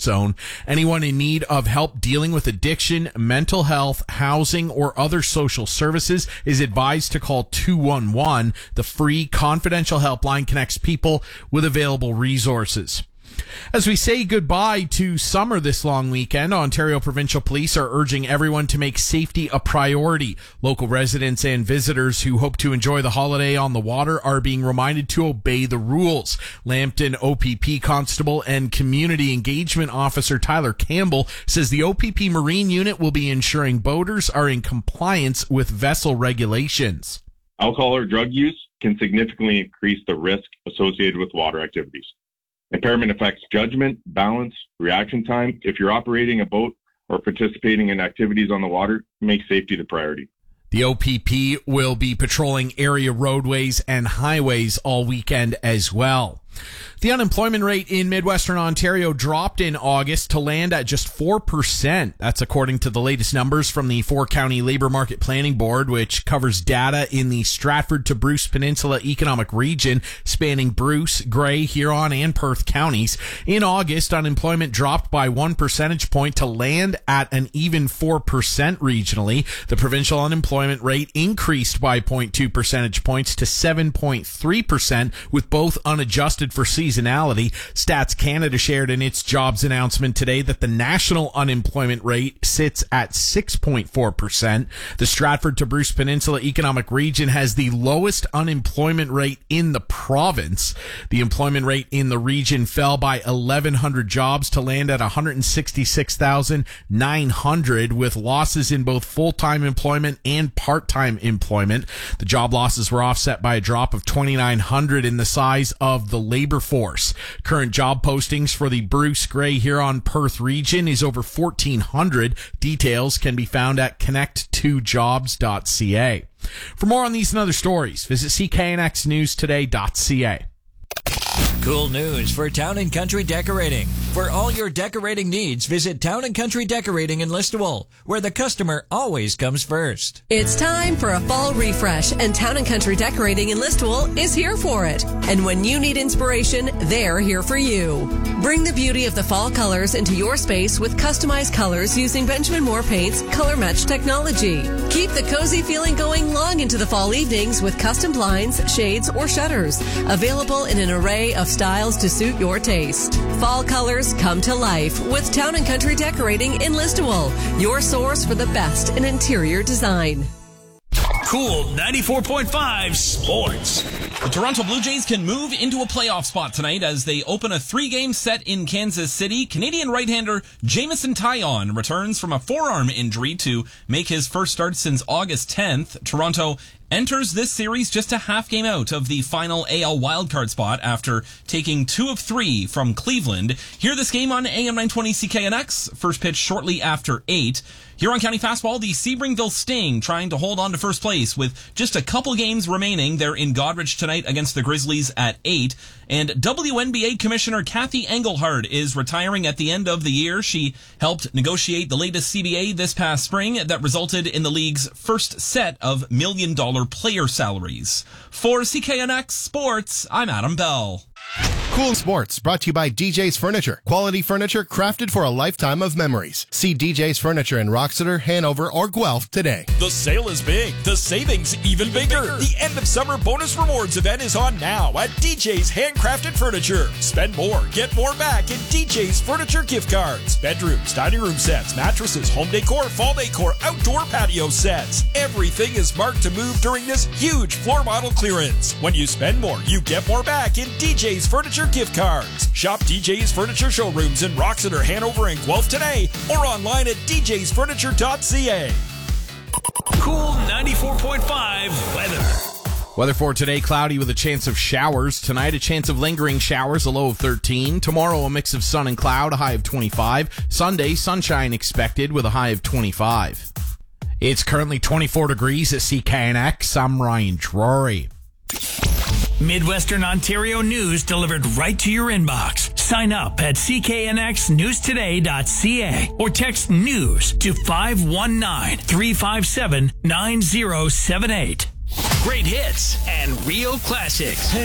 zone. Anyone in need of help dealing with addiction, mental health, housing, or other social services is advised to call 211. The free confidential helpline connects people with available resources. As we say goodbye to summer this long weekend, Ontario Provincial Police are urging everyone to make safety a priority. Local residents and visitors who hope to enjoy the holiday on the water are being reminded to obey the rules. Lambton OPP Constable and Community Engagement Officer Tyler Campbell says the OPP Marine Unit will be ensuring boaters are in compliance with vessel regulations. Alcohol or drug use can significantly increase the risk associated with water activities. Impairment affects judgment, balance, reaction time. If you're operating a boat or participating in activities on the water, make safety the priority. The OPP will be patrolling area roadways and highways all weekend as well. The unemployment rate in Midwestern Ontario dropped in August to land at just 4%. That's according to the latest numbers from the 4-County Labor Market Planning Board, which covers data in the Stratford to Bruce Peninsula Economic Region, spanning Bruce, Grey, Huron, and Perth counties. In August, unemployment dropped by 1 percentage point to land at an even 4% regionally. The provincial unemployment rate increased by 0.2 percentage points to 7.3%, with both unadjusted for seasonality. Stats Canada shared in its jobs announcement today that the national unemployment rate sits at 6.4%. The Stratford to Bruce Peninsula Economic Region has the lowest unemployment rate in the province. The employment rate in the region fell by 1,100 jobs to land at 166,900, with losses in both full-time employment and part-time employment. The job losses were offset by a drop of 2,900 in the size of the labor force. Current job postings for the Bruce, Grey, Huron, Perth region is over 1,400. Details can be found at connect2jobs.ca. For more on these and other stories, visit cknxnewstoday.ca. Cool news for Town & Country Decorating. For all your decorating needs, visit Town & Country Decorating in Listowel, where the customer always comes first. It's time for a fall refresh, and Town & Country Decorating in Listowel is here for it. And when you need inspiration, they're here for you. Bring the beauty of the fall colors into your space with customized colors using Benjamin Moore Paint's Color Match technology. Keep the cozy feeling going long into the fall evenings with custom blinds, shades, or shutters, available in an array of styles to suit your taste. Fall colors come to life with Town & Country Decorating in Listowel, your source for the best in interior design. Cool 94.5 Sports. The Toronto Blue Jays can move into a playoff spot tonight as they open a 3-game set in Kansas City. Canadian right-hander Jameson Taillon returns from a forearm injury to make his first start since August 10th. Toronto enters this series just a half game out of the final AL wildcard spot after taking 2 of 3 from Cleveland. Hear this game on AM 920 CKNX. First pitch shortly after 8. Huron County Fastball, the Sebringville Sting trying to hold on to first place with just a couple games remaining. They're in Goderich tonight against the Grizzlies at 8. And WNBA Commissioner Kathy Engelhard is retiring at the end of the year. She helped negotiate the latest CBA this past spring that resulted in the league's first set of $1 million player salaries. For CKNX Sports, I'm Adam Bell. Cool Sports, brought to you by DJ's Furniture. Quality furniture crafted for a lifetime of memories. See DJ's Furniture in Roxeter, Hanover, or Guelph today. The sale is big. The savings even bigger. The end of summer bonus rewards event is on now at DJ's Handcrafted Furniture. Spend more, get more back in DJ's Furniture gift cards. Bedrooms, dining room sets, mattresses, home decor, fall decor, outdoor patio sets. Everything is marked to move during this huge floor model clearance. When you spend more, you get more back in DJ's Furniture gift cards. Shop DJ's Furniture showrooms in Roxeter, Hanover, and Guelph today, or online at djsfurniture.ca. Cool 94.5 weather. Weather for today, cloudy with a chance of showers. Tonight, a chance of lingering showers, a low of 13. Tomorrow, a mix of sun and cloud, a high of 25. Sunday, sunshine expected with a high of 25. It's currently 24 degrees at CKNX. I'm Ryan Drury. Midwestern Ontario news delivered right to your inbox. Sign up at cknxnewstoday.ca or text news to 519-357-9078. Great hits and real classics.